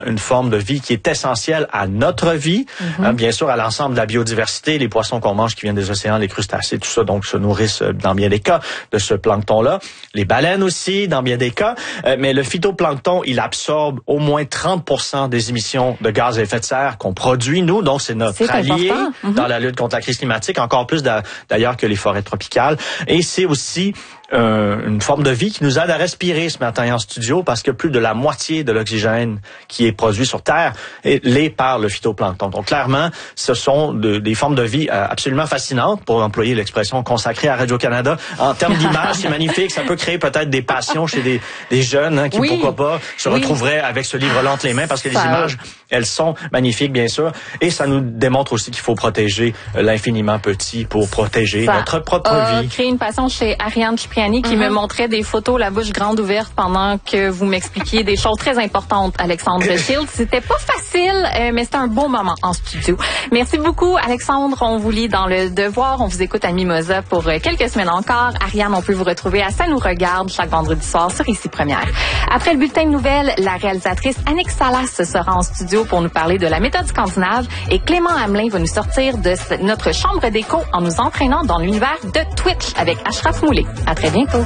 une forme de vie qui est essentielle à notre vie, bien sûr à l'ensemble de la biodiversité, les poissons qu'on mange qui viennent des océans, les crustacés, tout ça, donc se nourrissent dans bien des cas de ce plancton-là. Les baleines aussi, dans bien des cas. Mais le phytoplancton, il absorbe au moins 30% des émissions de gaz à effet de serre qu'on produit, nous. Donc, c'est notre allié dans la lutte contre la crise climatique, encore plus d'ailleurs que les forêts tropicales. Et c'est aussi une forme de vie qui nous aide à respirer ce matin en studio parce que plus de la moitié de l'oxygène qui est produit sur Terre l'est par le phytoplancton. Donc clairement, ce sont des formes de vie absolument fascinantes, pour employer l'expression consacrée à Radio-Canada. En termes d'image, c'est magnifique. Ça peut créer peut-être des passions chez des jeunes qui, pourquoi pas, se retrouveraient avec ce livre-là entre les mains parce que les images, elles sont magnifiques, bien sûr. Et ça nous démontre aussi qu'il faut protéger l'infiniment petit pour protéger notre propre vie. Créer une passion chez Ariane Cipriani qui me montrait des photos la bouche grande ouverte pendant que vous m'expliquiez des choses très importantes, Alexandre Shields. C'était pas facile, mais c'était un beau moment en studio. Merci beaucoup, Alexandre. On vous lit dans Le Devoir. On vous écoute à Mimosa pour quelques semaines encore. Ariane, on peut vous retrouver à Ça nous regarde chaque vendredi soir sur Ici Première. Après le bulletin de nouvelles, la réalisatrice Annick Salas sera en studio pour nous parler de la méthode scandinave et Clément Hamelin va nous sortir de notre chambre d'écho en nous entraînant dans l'univers de Twitch avec Ashraf Moulay. À très bientôt.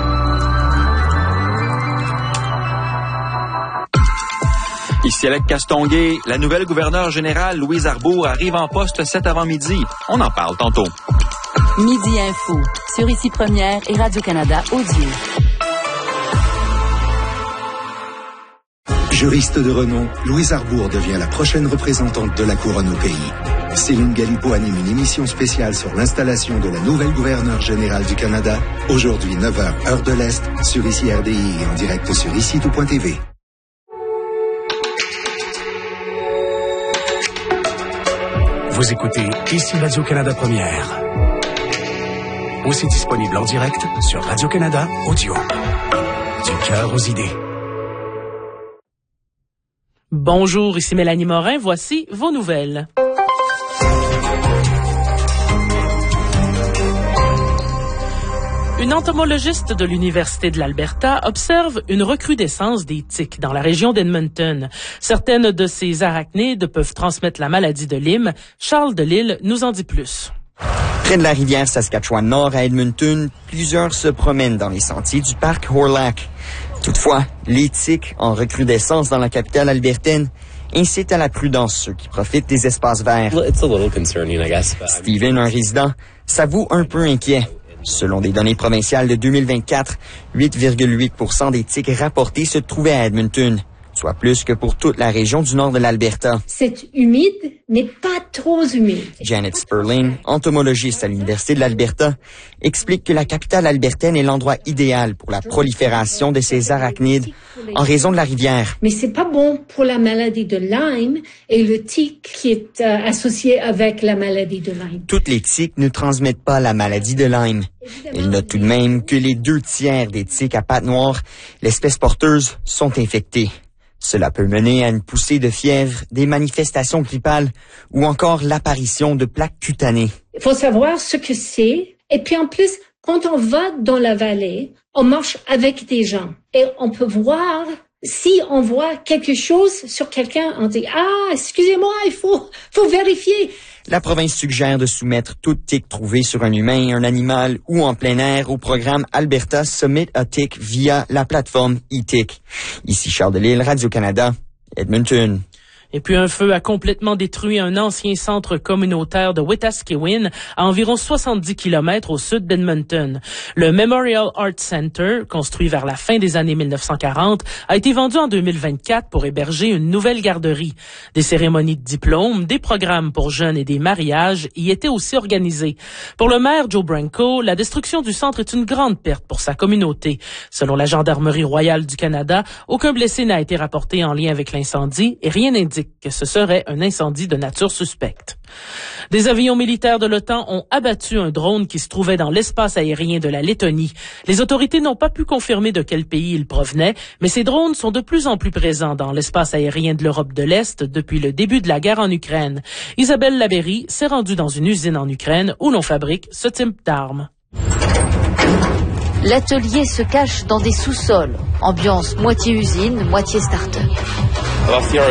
Ici Alec Castonguay, la nouvelle gouverneure générale Louise Arbour arrive en poste cet avant-midi. On en parle tantôt. Midi Info, sur Ici Première et Radio-Canada Audio. Juriste de renom, Louise Arbour devient la prochaine représentante de la couronne au pays. Céline Galipo anime une émission spéciale sur l'installation de la nouvelle gouverneure générale du Canada, aujourd'hui 9h, heure de l'Est, sur Ici RDI et en direct sur ici-tout.tv. Vous écoutez Ici Radio-Canada Première. Aussi disponible en direct sur Radio-Canada Audio. Du cœur aux idées. Bonjour, ici Mélanie Morin. Voici vos nouvelles. Une entomologiste de l'Université de l'Alberta observe une recrudescence des tiques dans la région d'Edmonton. Certaines de ces arachnides peuvent transmettre la maladie de Lyme. Charles Delisle nous en dit plus. Près de la rivière Saskatchewan-Nord à Edmonton, plusieurs se promènent dans les sentiers du parc Hawrelak. Toutefois, les tiques en recrudescence dans la capitale albertaine incitent à la prudence ceux qui profitent des espaces verts. Steven, un résident, s'avoue un peu inquiet. Selon des données provinciales de 2024, 8,8% des tiques rapportées se trouvaient à Edmonton, soit plus que pour toute la région du nord de l'Alberta. C'est humide, mais pas trop humide. Janet Sperling, entomologiste à l'Université de l'Alberta, explique que la capitale albertaine est l'endroit idéal pour la prolifération de ces arachnides en raison de la rivière. Mais c'est pas bon pour la maladie de Lyme et le tic qui est associé avec la maladie de Lyme. Toutes les tiques ne transmettent pas la maladie de Lyme. Il note tout de même que les 2/3 des tiques à pattes noires, l'espèce porteuse, sont infectées. Cela peut mener à une poussée de fièvre, des manifestations grippales ou encore l'apparition de plaques cutanées. Il faut savoir ce que c'est. Et puis en plus, quand on va dans la vallée, on marche avec des gens. Et on peut voir, si on voit quelque chose sur quelqu'un, on dit « Ah, excusez-moi, il faut vérifier ». La province suggère de soumettre toute tique trouvée sur un humain, un animal ou en plein air au programme Alberta Submit a Tick via la plateforme eTick. Ici Charles Delisle, Radio-Canada, Edmonton. Et puis un feu a complètement détruit un ancien centre communautaire de Wetaskiwin à environ 70 km au sud d'Edmonton. Le Memorial Arts Center, construit vers la fin des années 1940, a été vendu en 2024 pour héberger une nouvelle garderie. Des cérémonies de diplôme, des programmes pour jeunes et des mariages y étaient aussi organisés. Pour le maire Joe Branco, la destruction du centre est une grande perte pour sa communauté. Selon la Gendarmerie royale du Canada, aucun blessé n'a été rapporté en lien avec l'incendie et rien n'indique que ce serait un incendie de nature suspecte. Des avions militaires de l'OTAN ont abattu un drone qui se trouvait dans l'espace aérien de la Lettonie. Les autorités n'ont pas pu confirmer de quel pays il provenait, mais ces drones sont de plus en plus présents dans l'espace aérien de l'Europe de l'Est depuis le début de la guerre en Ukraine. Isabelle Labéry s'est rendue dans une usine en Ukraine où l'on fabrique ce type d'armes. L'atelier se cache dans des sous-sols. Ambiance moitié usine, moitié start-up.